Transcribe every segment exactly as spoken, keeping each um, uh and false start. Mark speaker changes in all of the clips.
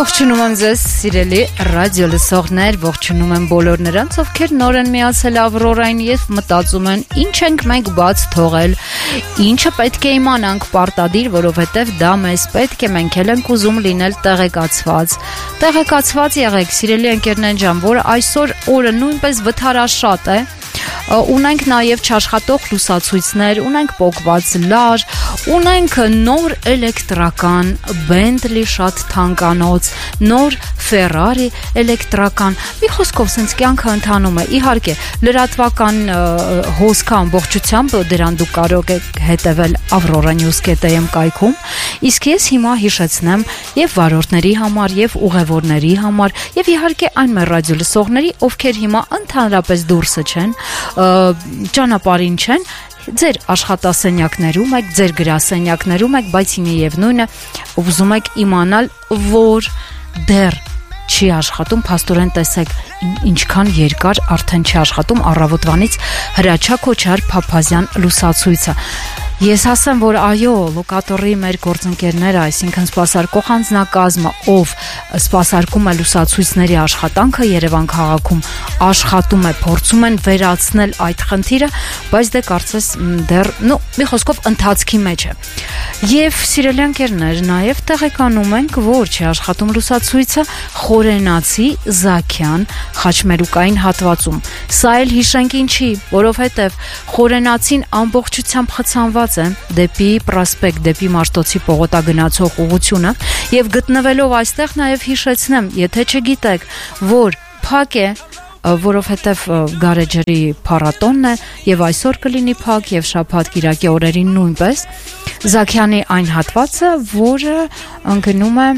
Speaker 1: Ողջունում եմ ձեզ, սիրելի ռադիո լսողներ, ողջունում եմ բոլոր նրանց, ովքեր նոր են միացել Ավրորային եւ մտածում են, ինչ ենք մենք բաց թողել, ինչը պետք է իմանանք պարտադիր, որովհետեւ դա մեզ պետք է, մենք էլ ենք ուզում լինել տեղեկացված։ Տեղեկացված եղեք, սիրելի ընկերներ ջան, որ այսօր օրը նույնպես վթարաշատ է։ Ունենք նաև չաշխատող լուսացույցներ, ունենք պոկված լար, ունենք նոր էլեկտրական Bentley շատ թանկանոց, նոր Ferrari էլեկտրական։ Մի խոսքով սենց կյանքը ընթանում է։ Իհարկե, լրատվական հոսքը ամբողջությամբ դրան դուք կարող եք հետևել Aurora News.am կայքում, իսկ ես հիմա հիշեցնեմ եւ վարորդների համար, եւ ուղևորների համար, եւ իհարկե այն մեր ռադիո լսողների, ովքեր հիմա ընդհանրապես դուրսը չեն, ճանապարհին չեն, ձեր աշխատասենյակներում եք, ձեր գրասենյակներում եք, բայց միևնույնն է, ուզում եք իմանալ, որ դեռ չի աշխատում, փաստորեն տեսեք ինչքան երկար արդեն չի աշխատում առավոտվանից Հրաչյա Քոչար Փափազյան լուսացույցը։ Ես ասեմ, որ այո, լոկատորի մեր գործընկերները, այսինքն սպասարկող անձնակազմը, ով սպասարկում է լուսացույցների աշխատանքը Երևան քաղաքում, աշխատում է, փորձում են վերացնել այդ խնդիրը, բայց դե կարծես դեռ, նո, մի խոսքով ընթացքի մեջ է։ Եվ սիրելի ընկերներ, նաև տեղեկանում ենք, որ չի աշխատում լուսացույցը Խորենացի Զաքյան խաչմերուկային հատվածում։ Սա էլ հիշենք ինչի, որովհետև Խորենացին ամբողջությամբ խցանված է դեպի Պրոսպեկտ, դեպի Մաշտոցի պողոտագնացող ուղղությունը եւ գտնվելով այստեղ նաեւ հիշեցնեմ, եթե չգիտեք, որ փակ է, որովհետև գարեջրի փառատոնն է եւ այսօր կլինի փակ եւ շաբաթ կիրակի օրերին նույնպես Զաքյանի այն հատվածը, որը ընկնում է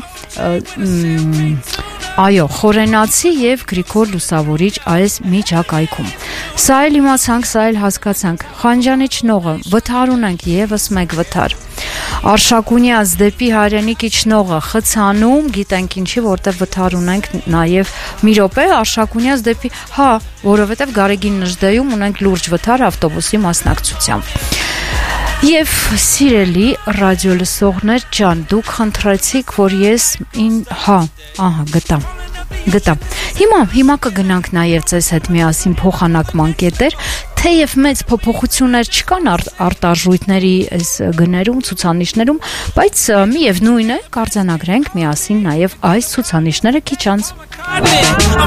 Speaker 1: այո, Խորենացի եւ Գրիգոր Լուսավորիչ այս միջակայքում։ Սա էլ իմացանք, սա էլ հասկացանք։ Խանջանի ճնողը վթար ունենք, եւս մեկ վթար։ Արշակունյաց դեպի Հայրենիքի ճնողը խցանում, գիտենք ինչի, որտեղ վթար ունենք նաեւ մի րոպե Արշակունյաց դեպի, հա, որովհետեւ Գարեգին Նժդեում ունենք լուրջ վթար ավտոբուսի մասնակցությամբ։ Եվ սիրելի ռադիո լսողներ ջան, դուք խնդրեցիք, որ ես ին, հա, ահա, գտամ, գտամ։ Հիմա, հիմա կգնանք նաև ձեզ հետ միասին փոխանակման կետեր, թեև մեծ փոփոխություններ չկան արտարժույթների այս գներում, ցուցանիշներում, բայց միևնույն է, կարձանագրենք միասին նաև այս ցուցանիշները քիչ անց։